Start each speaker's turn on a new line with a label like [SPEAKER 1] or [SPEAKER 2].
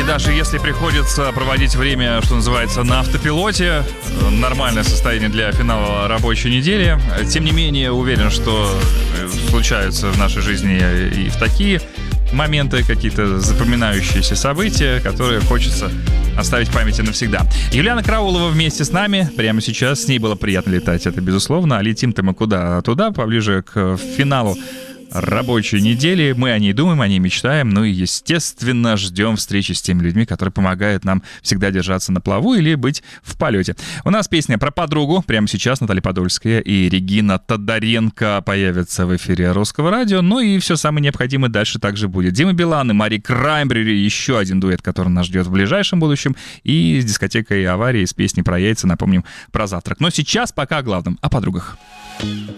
[SPEAKER 1] даже если приходится проводить время, что называется, на автопилоте, нормальное состояние для финала рабочей недели. Тем не менее, уверен, что случаются в нашей жизни и в такие моменты, какие-то запоминающиеся события, которые хочется оставить в памяти навсегда. Юлиана Караулова вместе с нами прямо сейчас. С ней было приятно летать, это безусловно. А летим-то мы куда? Туда, поближе к финалу рабочей недели. Мы о ней думаем, о ней мечтаем, ну и, естественно, ждем встречи с теми людьми, которые помогают нам всегда держаться на плаву или быть в полете. У нас песня про подругу. Прямо сейчас Наталья Подольская и Регина Тодоренко появятся в эфире Русского радио. Ну и все самое необходимое дальше также будет. Дима Билан и Мари Краймбрери, еще один дуэт, который нас ждет в ближайшем будущем. И с дискотекой «Аварии» с песней про яйца, напомним, про завтрак. Но сейчас пока о главном, о подругах.